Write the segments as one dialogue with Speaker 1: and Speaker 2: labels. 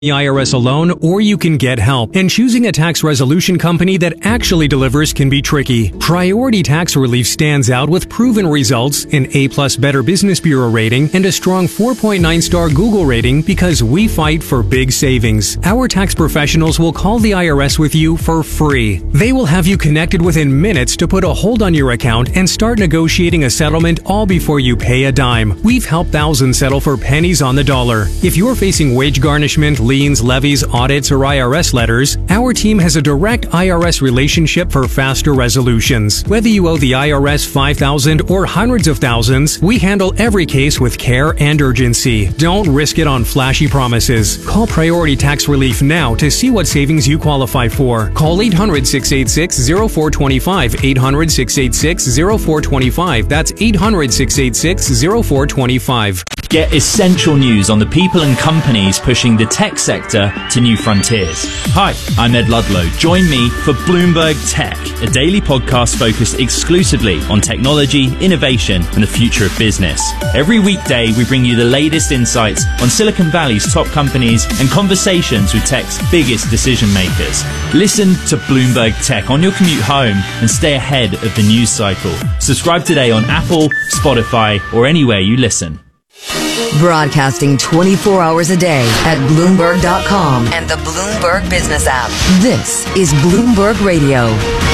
Speaker 1: the IRS alone, or you can get help. And choosing a tax resolution company that actually delivers can be tricky. Priority Tax Relief stands out with proven results, an A+ Better Business Bureau rating, and a strong 4.9-star Google rating because we fight for big savings. Our tax professionals will call the IRS with you for free. They will have you connected within minutes to put a hold on your account and start negotiating a settlement all before you pay a dime. We've helped thousands settle for pennies on the dollar. If you're facing wage garnishment, liens, levies, audits, or IRS letters, our team has a direct IRS relationship for faster resolutions. Whether you owe the IRS $5,000 or hundreds of thousands, we handle every case with care and urgency. Don't risk it on flashy promises. Call Priority Tax Relief now to see what savings you qualify for. Call 800-686-0425. 800-686-0425. That's 800-686-0425.
Speaker 2: Get essential news on the people and companies pushing the tech sector to new frontiers. Hi, I'm Ed Ludlow. Join me for Bloomberg Tech, a daily podcast focused exclusively on technology, innovation, and the future of business. Every weekday, we bring you the latest insights on Silicon Valley's top companies and conversations with tech's biggest decision makers. Listen to Bloomberg Tech on your commute home and stay ahead of the news cycle. Subscribe today on Apple, Spotify, or anywhere you listen.
Speaker 3: Broadcasting 24 hours a day at Bloomberg.com and the Bloomberg Business app. This is Bloomberg Radio.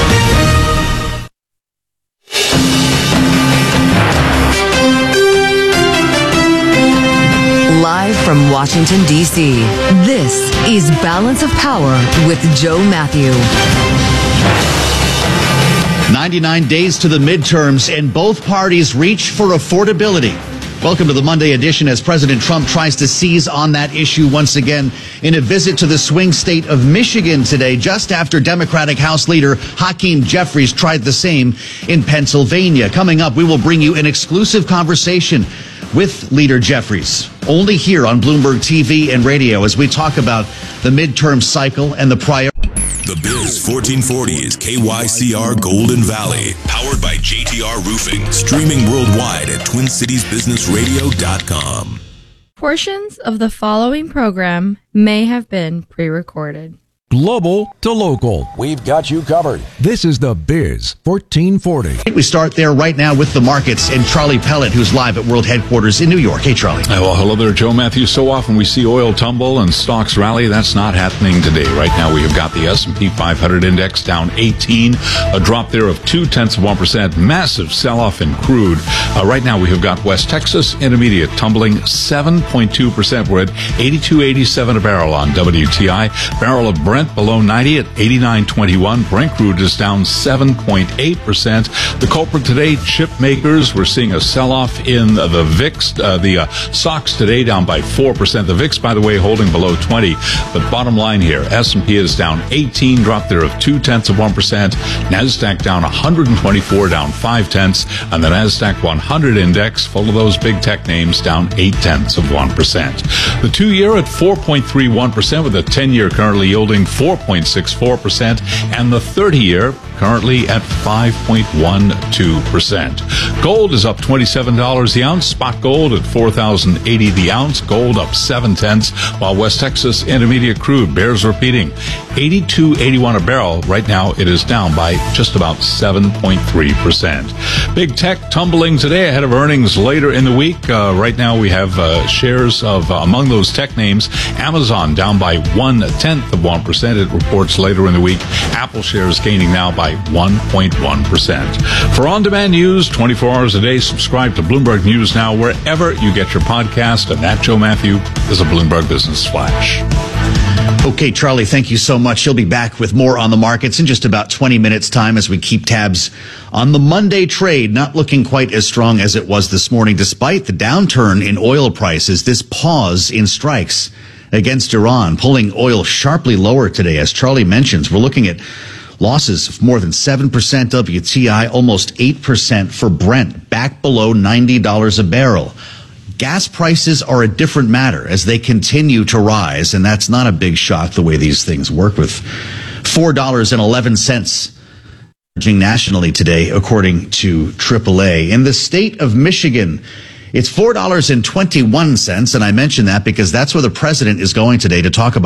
Speaker 3: Live from Washington, D.C., this is Balance of Power with Joe Matthew.
Speaker 4: 99 days to the midterms, and both parties reach for affordability. Welcome to the Monday edition as President Trump tries to seize on that issue once again in a visit to the swing state of Michigan today, just after Democratic House Leader Hakeem Jeffries tried the same in Pennsylvania. Coming up, we will bring you an exclusive conversation with Leader Jeffries, only here on Bloomberg TV and radio, as we talk about the midterm cycle and the priorities.
Speaker 5: The Biz 1440 is KYCR Golden Valley, powered by JTR Roofing, streaming worldwide at TwinCitiesBusinessRadio.com.
Speaker 6: Portions of the following program may have been pre-recorded.
Speaker 7: Global to local.
Speaker 8: We've got you covered.
Speaker 7: This is the Biz 1440.
Speaker 4: We start there right now with the markets and Charlie Pellet, who's live at World Headquarters in New York. Hey, Charlie.
Speaker 9: Well, hello there, Joe Matthew. So often we see oil tumble and stocks rally. That's not happening today. Right now we have got the S&P 500 index down 18, a drop there of 0.2%. Massive sell-off in crude. Right now we have got West Texas Intermediate tumbling 7.2%. We're at 82.87 a barrel on WTI. Barrel of Brent below 90 at 89.21. Brent crude is down 7.8%. The culprit today, chip makers. We're seeing a sell-off in the VIX. The SOX today down by 4%. The VIX, by the way, holding below 20. But bottom line here, S&P is down 18, drop there of 0.2%. NASDAQ down 124, down 0.5. And the NASDAQ 100 index, full of those big tech names, down 0.8%. The 2-year at 4.31%, with the 10-year currently yielding 4.64%, and the 30-year currently at 5.12%. Gold is up $27 the ounce. Spot gold at $4,080 the ounce. Gold up 0.7, while West Texas Intermediate crude bears repeating 82.81 a barrel. Right now it is down by just about 7.3%. Big tech tumbling today ahead of earnings later in the week. Right now we have shares of among those tech names, Amazon down by 0.1%. It reports later in the week. Apple shares gaining now by 1.1%. For on-demand news 24 hours a day, subscribe to Bloomberg News Now wherever you get your podcast. And that, Joe Matthew, is a Bloomberg Business Flash.
Speaker 4: Okay, Charlie, thank you so much. You'll be back with more on the markets in just about 20 minutes' time as we keep tabs on the Monday trade. Not looking quite as strong as it was this morning, despite the downturn in oil prices. This pause in strikes against Iran, pulling oil sharply lower today. As Charlie mentions, we're looking at losses of more than 7% WTI, almost 8% for Brent, back below $90 a barrel. Gas prices are a different matter as they continue to rise, and that's not a big shock the way these things work, with $4.11 nationally today, according to AAA. In the state of Michigan, It's $4.21, and I mention that because that's where the president is going today to talk about